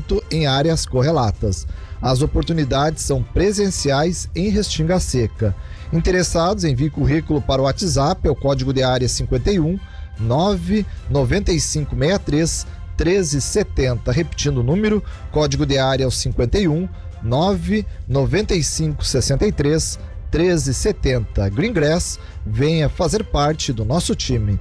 estacionamento em áreas correlatas. As oportunidades são presenciais em Restinga Seca. Interessados, envie currículo para o WhatsApp, é o código de área 51 99563 1370. Repetindo o número, código de área é o 51 99563 1370. Greengrass, venha fazer parte do nosso time.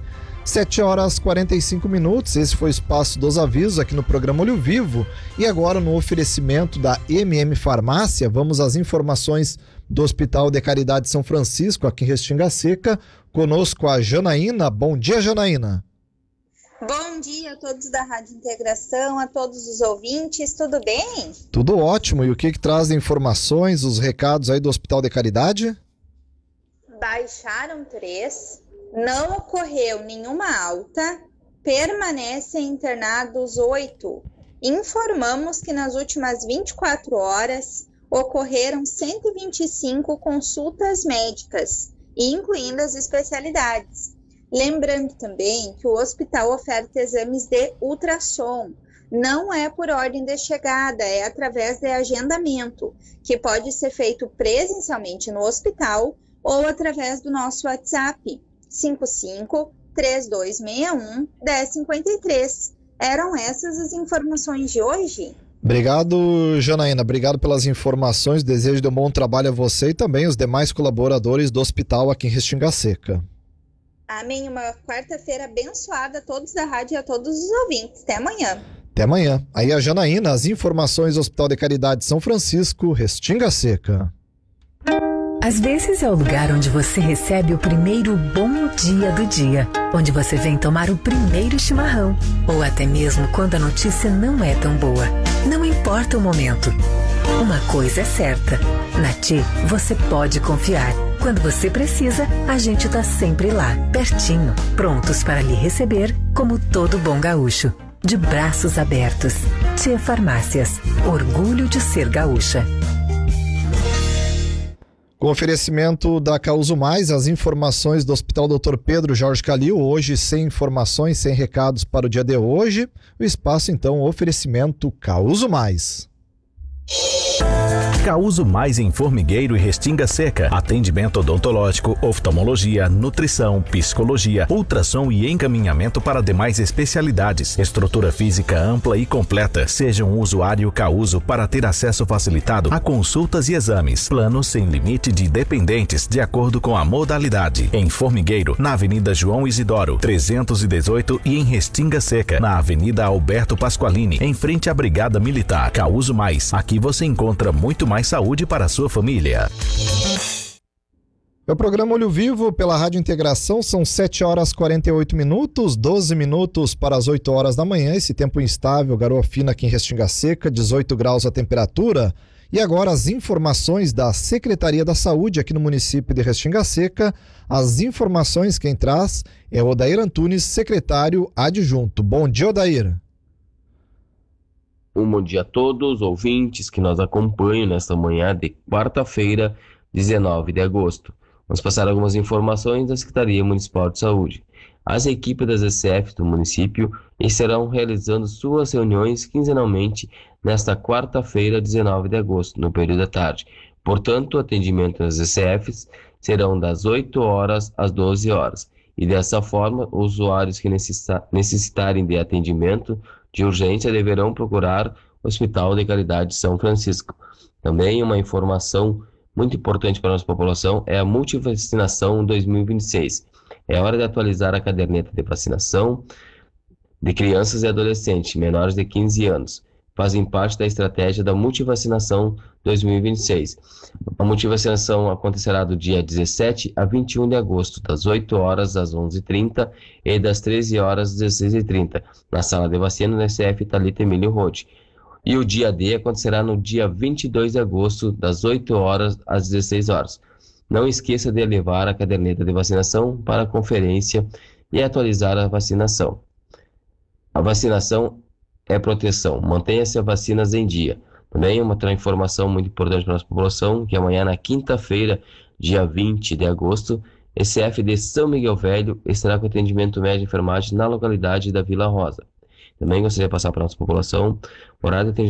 7h45, esse foi o Espaço dos Avisos aqui no programa Olho Vivo. E agora, no oferecimento da Farmácia, vamos às informações do Hospital de Caridade São Francisco, aqui em Restinga Seca. Conosco a Janaína. Bom dia, Janaína. Bom dia a todos da Rádio Integração, a todos os ouvintes, tudo bem? Tudo ótimo. E o que traz de informações, os recados aí do Hospital de Caridade? Baixaram 3, não ocorreu nenhuma alta, permanecem internados 8. Informamos que nas últimas 24 horas ocorreram 125 consultas médicas, incluindo as especialidades. Lembrando também que o hospital oferta exames de ultrassom. Não é por ordem de chegada, é através de agendamento, que pode ser feito presencialmente no hospital ou através do nosso WhatsApp, 55-3261-1053. Eram essas as informações de hoje? Obrigado, Janaína. Obrigado pelas informações. Desejo de um bom trabalho a você e também os demais colaboradores do hospital aqui em Restinga Seca. Amém. Uma quarta-feira abençoada a todos da rádio e a todos os ouvintes. Até amanhã. Até amanhã. Aí a Janaína, as informações do Hospital de Caridade São Francisco, Restinga Seca. Às vezes é o lugar onde você recebe o primeiro bom dia do dia, onde você vem tomar o primeiro chimarrão, ou até mesmo quando a notícia não é tão boa. Não importa o momento. Uma coisa é certa, na Tchê você pode confiar. Quando você precisa, a gente tá sempre lá, pertinho, prontos para lhe receber como todo bom gaúcho. De braços abertos. Tchê Farmácias, orgulho de ser gaúcha. Com oferecimento da Causo Mais, as informações do Hospital Dr. Pedro Jorge Calil, hoje sem informações, sem recados para o dia de hoje. O espaço, então, oferecimento Causo Mais. Causo Mais em Formigueiro e Restinga Seca. Atendimento odontológico, oftalmologia, nutrição, psicologia, ultrassom e encaminhamento para demais especialidades. Estrutura física ampla e completa. Seja um usuário Causo para ter acesso facilitado a consultas e exames. Plano sem limite de dependentes, de acordo com a modalidade. Em Formigueiro, na Avenida João Isidoro, 318 e em Restinga Seca, na Avenida Alberto Pasqualini, em frente à Brigada Militar. Causo Mais. Aqui você encontra muito mais saúde para a sua família. É o programa Olho Vivo pela Rádio Integração, são 7h48, 12 minutos para as 8 horas da manhã. Esse tempo instável, garoa fina aqui em Restinga Seca, 18 graus a temperatura. E agora as informações da Secretaria da Saúde aqui no município de Restinga Seca. As informações quem traz é o Odair Antunes, secretário adjunto. Bom dia, Odair. Um bom dia a todos os ouvintes que nos acompanham nesta manhã de quarta-feira, 19 de agosto. Vamos passar algumas informações da Secretaria Municipal de Saúde. As equipes das ECFs do município estarão realizando suas reuniões quinzenalmente nesta quarta-feira, 19 de agosto, no período da tarde. Portanto, o atendimento nas ECFs serão das 8 horas às 12 horas. E dessa forma, os usuários que necessitarem de atendimento de urgência deverão procurar o Hospital de Caridade São Francisco. Também uma informação muito importante para a nossa população é a multivacinação 2026. É hora de atualizar a caderneta de vacinação de crianças e adolescentes menores de 15 anos. Fazem parte da estratégia da multivacinação 2026. A multivacinação acontecerá do dia 17 a 21 de agosto, das 8 horas às 11h30 e das 13 horas às 16h30, na sala de vacina do SF Thalita Emílio Roth. E o dia D acontecerá no dia 22 de agosto, das 8 horas às 16 horas. Não esqueça de levar a caderneta de vacinação para a conferência e atualizar a vacinação. A vacinação é proteção. Mantenha-se as vacinas em dia. Também uma outra informação muito importante para a nossa população, que amanhã, na quinta-feira, dia 20 de agosto, ECF de São Miguel Velho estará com atendimento médico de enfermagem na localidade da Vila Rosa. Também gostaria de passar para a nossa população o horário de atendimento